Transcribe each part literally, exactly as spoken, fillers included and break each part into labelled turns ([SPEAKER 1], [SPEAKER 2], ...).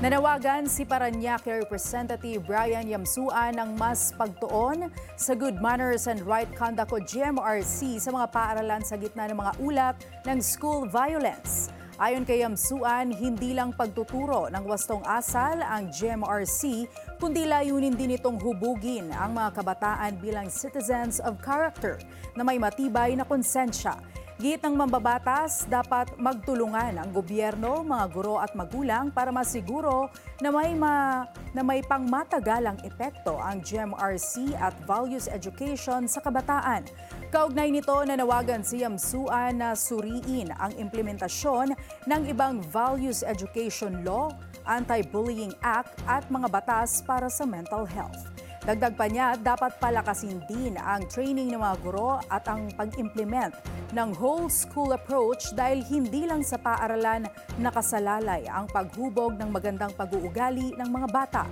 [SPEAKER 1] Nanawagan si Parañaque Representative Brian Yamsuan ng mas pagtuon sa good manners and right conduct o G M R C sa mga paaralan sa gitna ng mga ulat ng school violence. Ayon kay Yamsuan, hindi lang pagtuturo ng wastong asal ang G M R C, kundi layunin din itong hubugin ang mga kabataan bilang citizens of character na may matibay na konsensya. Giit ng mambabatas, dapat magtulungan ang gobyerno, mga guro at magulang para masiguro na may, ma, na may pangmatagalang epekto ang G M R C at values education sa kabataan. Kaugnay nito, nanawagan si Yamsuan na suriin ang implementasyon ng ibang values education law, anti-bullying act at mga batas para sa mental health. Dagdag pa niya, dapat palakasin din ang training ng mga guro at ang pag-implement ng whole school approach dahil hindi lang sa paaralan nakasalalay ang paghubog ng magandang pag-uugali ng mga bata.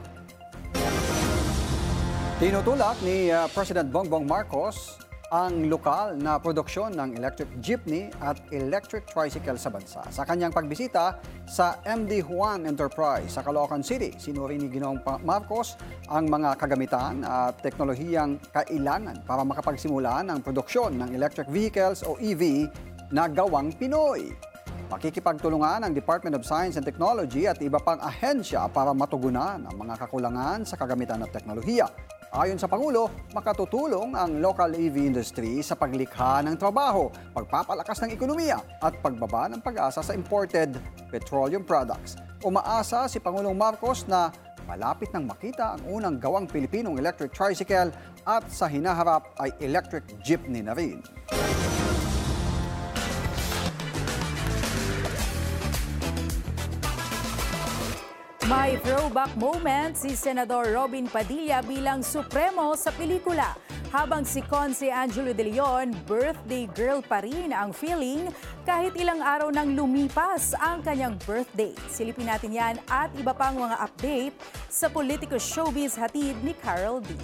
[SPEAKER 2] Tinutulak ni uh, President Bongbong Marcos ang lokal na produksyon ng electric jeepney at electric tricycle sa bansa. Sa kanyang pagbisita sa M D Juan Enterprise sa Caloocan City, sinuri ni Ginoong Marcos ang mga kagamitan at teknolohiyang kailangan para makapagsimula ng produksyon ng electric vehicles o E V na gawang Pinoy. Makikipagtulungan ang Department of Science and Technology at iba pang ahensya para matugunan ang mga kakulangan sa kagamitan at teknolohiya. Ayon sa Pangulo, makatutulong ang local E V industry sa paglikha ng trabaho, pagpapalakas ng ekonomiya at pagbaba ng pag-asa sa imported petroleum products. Umaasa si Pangulong Marcos na malapit nang makita ang unang gawang Pilipinong electric tricycle at sa hinaharap ay electric jeepney na rin.
[SPEAKER 1] May throwback moment si Senador Robin Padilla bilang supremo sa pelikula. Habang si Consi Angelo De Leon, birthday girl pa rin ang feeling kahit ilang araw nang lumipas ang kanyang birthday. Silipin natin yan at iba pang mga update sa Politico Showbiz hatid ni Carol D.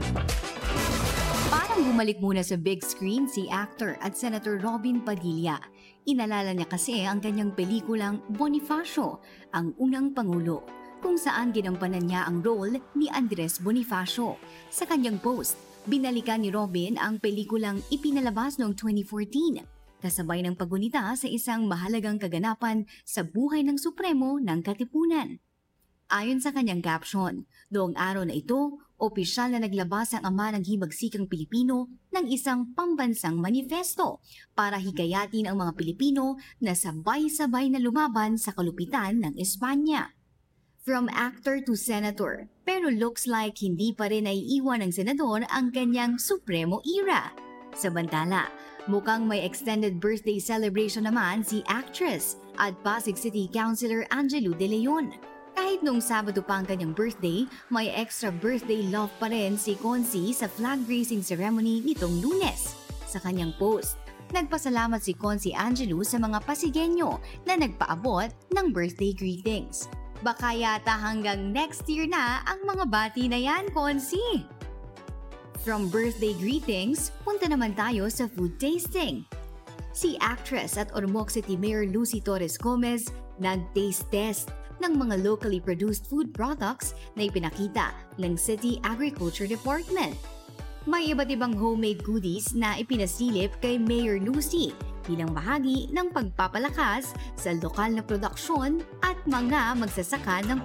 [SPEAKER 3] Parang bumalik muna sa big screen si actor at Senator Robin Padilla. Inalala niya kasi ang kanyang pelikulang Bonifacio, ang unang Pangulo, kung saan ginampanan niya ang role ni Andres Bonifacio. Sa kanyang post, binalikan ni Robin ang pelikulang ipinalabas noong twenty fourteen, kasabay ng paggunita sa isang mahalagang kaganapan sa buhay ng Supremo ng Katipunan. Ayon sa kanyang caption, noong araw na ito, opisyal na naglabas ang ama ng himagsikang Pilipino ng isang pambansang manifesto para hikayatin ang mga Pilipino na sabay-sabay na lumaban sa kalupitan ng Espanya. From actor to senator, pero looks like hindi pa rin naiiwan ng senador ang kanyang supremo era. Samantala, mukhang may extended birthday celebration naman si actress at Pasig City Councilor Angelo De Leon. Kahit noong Sabado pa ang kanyang birthday, may extra birthday love pa rin si Consi sa flag raising ceremony nitong Lunes. Sa kanyang post, nagpasalamat si Consi Angelo sa mga Pasigueño na nagpaabot ng birthday greetings. Baka yata hanggang next year na ang mga bati na yan, Consi! From birthday greetings, punta naman tayo sa food tasting. Si actress at Ormoc City Mayor Lucy Torres Gomez nag-taste test ng mga locally produced food products na ipinakita ng City Agriculture Department. May iba't ibang homemade goodies na ipinasilip kay Mayor Lucy bilang bahagi ng pagpapalakas sa lokal na produksyon at mga magsasaka ng